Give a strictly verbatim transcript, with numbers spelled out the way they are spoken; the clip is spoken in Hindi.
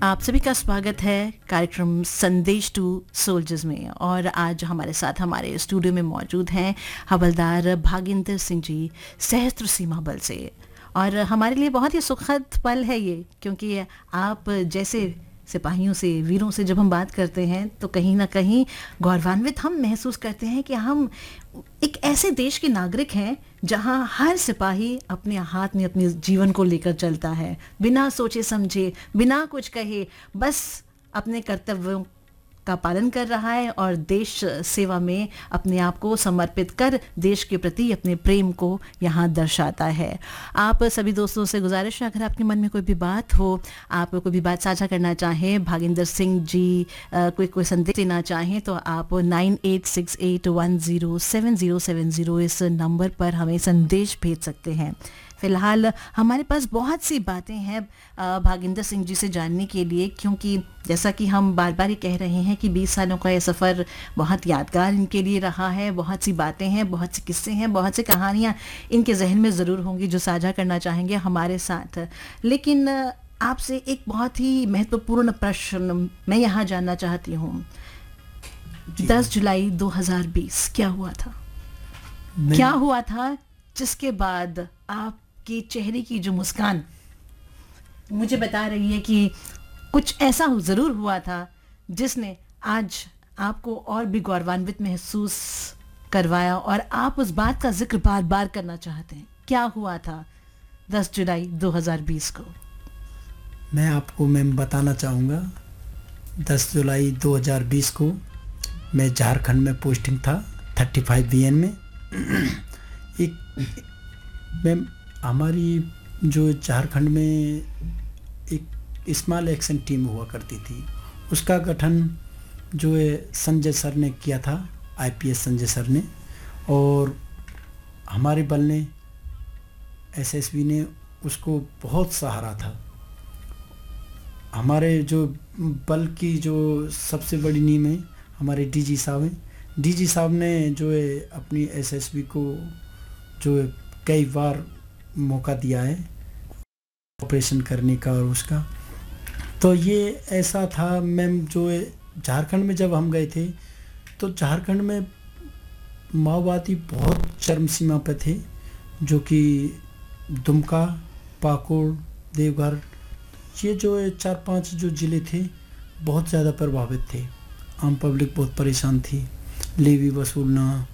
आप सभी का स्वागत है कार्यक्रम संदेश टू सोल्जर्स में। और आज हमारे साथ हमारे स्टूडियो में मौजूद हैं हवलदार भागेंद्र सिंह जी, सशस्त्र सीमा बल से। और हमारे लिए बहुत ही सुखद पल है ये, क्योंकि आप जैसे सिपाहियों से, वीरों से जब हम बात करते हैं तो कहीं ना कहीं गौरवान्वित हम महसूस करते हैं कि हम एक ऐसे देश के नागरिक हैं जहां हर सिपाही अपने हाथ में अपने जीवन को लेकर चलता है, बिना सोचे समझे, बिना कुछ कहे, बस अपने कर्तव्यों का पालन कर रहा है और देश सेवा में अपने आप को समर्पित कर देश के प्रति अपने प्रेम को यहाँ दर्शाता है। आप सभी दोस्तों से गुजारिश है, अगर आपके मन में कोई भी बात हो, आप कोई भी बात साझा करना चाहें, भागेंद्र सिंह जी आ, कोई कोई संदेश देना चाहें, तो आप nine eight six eight one zero seven zero seven zero इस नंबर पर हमें संदेश भेज सकते हैं। फ़िलहाल हमारे पास बहुत सी बातें हैं भागेंद्र सिंह जी से जानने के लिए, क्योंकि जैसा कि हम बार बार ही कह रहे हैं कि बीस सालों का ये सफ़र बहुत यादगार इनके लिए रहा है। बहुत सी बातें हैं, बहुत से किस्से हैं, बहुत सी कहानियाँ इनके जहन में ज़रूर होंगी जो साझा करना चाहेंगे हमारे साथ। लेकिन आपसे एक बहुत ही महत्वपूर्ण प्रश्न मैं यहाँ जानना चाहती हूँ। दस जुलाई दो हज़ार बीस क्या हुआ था? क्या हुआ था जिसके बाद आप कि चेहरे की जो मुस्कान मुझे बता रही है कि कुछ ऐसा ज़रूर हुआ था जिसने आज आपको और भी गौरवान्वित महसूस करवाया और आप उस बात का जिक्र बार बार करना चाहते हैं। क्या हुआ था दस जुलाई दो हज़ार बीस को? मैं आपको मैम बताना चाहूँगा, दस जुलाई दो हज़ार बीस को मैं झारखंड में पोस्टिंग था पैंतीस बी एन में। एक मैम हमारी जो झारखंड में एक स्मॉल एक्शन टीम हुआ करती थी, उसका गठन जो है संजय सर ने किया था, I P S Sanjay sir ने, और हमारे बल ने, एस एस बी ने उसको बहुत सहारा था। हमारे जो बल की जो सबसे बड़ी नींव है हमारे डी जी साहब हैं। डी जी साहब ने जो है अपनी एस एस बी को जो है कई बार मौका दिया है ऑपरेशन करने का, और उसका तो ये ऐसा था मैम, जो है झारखंड में जब हम गए थे तो झारखंड में माओवादी बहुत चरम सीमा पर थे, जो कि दुमका, पाकुड़, देवघर, ये जो है चार पांच जो ज़िले थे बहुत ज़्यादा प्रभावित थे। आम पब्लिक बहुत परेशान थी, लेवी वसूलना,